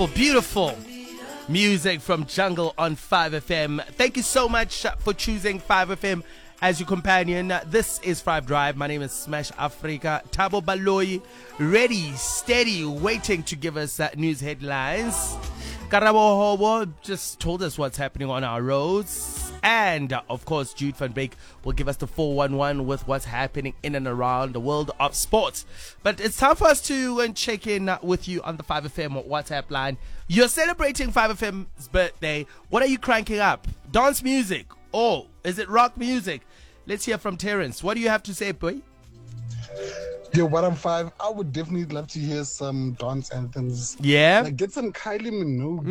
Beautiful music from Jungle on 5FM. Thank you so much for choosing 5FM as your companion. This is 5 Drive. My name is Smash Africa. Thabo Baloyi, ready, steady, waiting to give us news headlines. Karabo Hobo just told us what's happening on our roads. And, of course, Jude van Beek will give us the 411 with what's happening in and around the world of sports. But it's time for us to check in with you on the 5FM WhatsApp line. You're celebrating 5FM's birthday. What are you cranking up? Dance music? Or is it rock music? Let's hear from Terrence. What do you have to say, boy? Yo, what I'm 5. I would definitely love to hear some dance anthems. Yeah? Like, get some Kylie Minogue.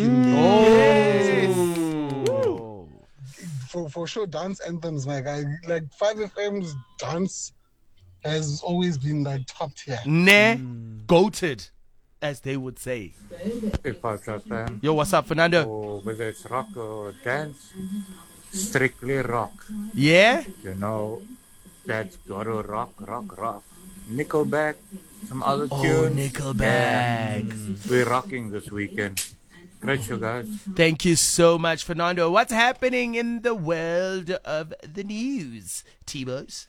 Oh. For sure, dance anthems, my guy. Like, 5FM's dance has always been, like, top tier. Goated, as they would say. If I FM, Yo, what's up, Fernando? or whether it's rock or dance, strictly rock. Yeah? You know, that's gotta rock. Nickelback, some other tunes. Nickelback. Yeah. We're rocking this weekend. Great show, guys. Thank you so much, Fernando. What's happening in the world of the news, T-Bows?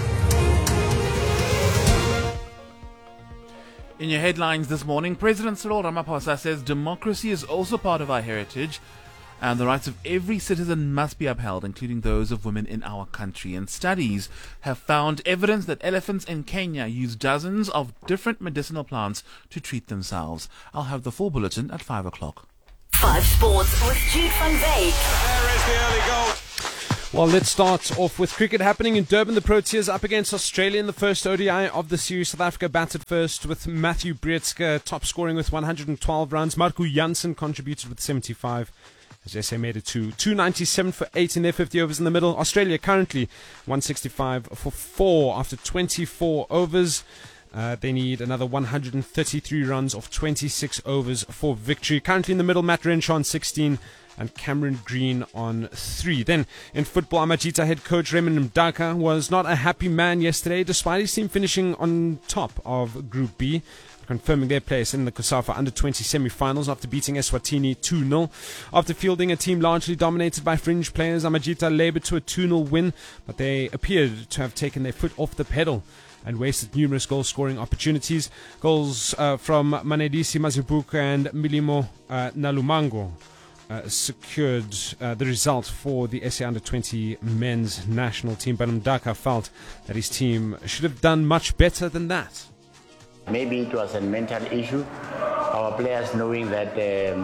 In your headlines this morning, President Cyril Ramaphosa says democracy is also part of our heritage and the rights of every citizen must be upheld, including those of women in our country. And studies have found evidence that elephants in Kenya use dozens of different medicinal plants to treat themselves. I'll have the full bulletin at 5 o'clock. 5 Sports with Jude van Beek. There is the early goal. Well, let's start off with cricket happening in Durban. The Proteas up against Australia in the first ODI of the series. South Africa batted first with Matthew Brietzke top scoring with 112 runs. Marco Jansen contributed with 75. As SA made it to 297 for 8 in their 50 overs in the middle. Australia currently 165 for 4 after 24 overs. They need another 133 runs of 26 overs for victory. Currently in the middle, Matt Renshaw on 16 and Cameron Green on 3. Then in football, Amajita head coach Raymond Mdaka was not a happy man yesterday, despite his team finishing on top of Group B, confirming their place in the COSAFA Under-20 semi-finals after beating Eswatini 2-0. After fielding a team largely dominated by fringe players, Amajita laboured to a 2-0 win, but they appeared to have taken their foot off the pedal and wasted numerous goal-scoring opportunities. Goals from Manedisi Mazibuka and Milimo Nalumango secured the result for the SA Under-20 men's national team, but Mdaka felt that his team should have done much better than that. Maybe it was a mental issue. Our players knowing that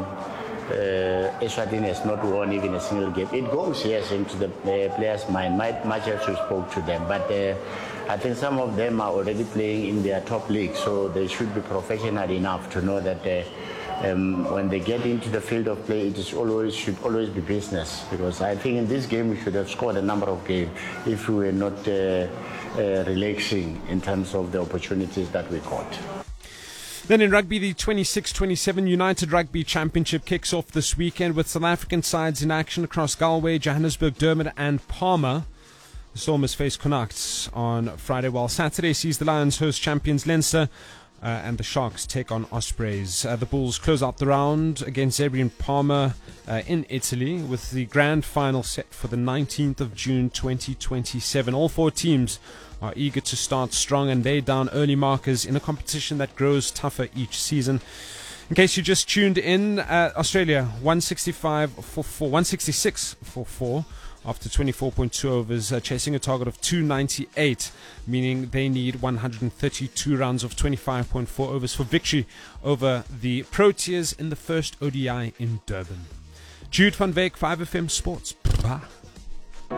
Eswatini has not won even a single game. It goes, yes, into the players' mind, much as we spoke to them. But I think some of them are already playing in their top league, so they should be professional enough to know that when they get into the field of play, should always be business. Because I think in this game we should have scored a number of games if we were not relaxing in terms of the opportunities that we got. Then in rugby, the 26-27 United Rugby Championship kicks off this weekend with South African sides in action across Galway, Johannesburg, Durban and Palmer. The Stormers face Connacht on Friday, while Saturday sees the Lions host champions Leinster and the Sharks take on Ospreys. The Bulls close out the round against Zebre and Palmer in Italy, with the grand final set for the 19th of June 2027. All 4 teams are eager to start strong and lay down early markers in a competition that grows tougher each season. In case you just tuned in, Australia 166 for 4 after 24.2 overs, chasing a target of 298, meaning they need 132 rounds of 25.4 overs for victory over the Proteas in the first ODI in Durban. Jude van Beek, 5FM Sports. Bye.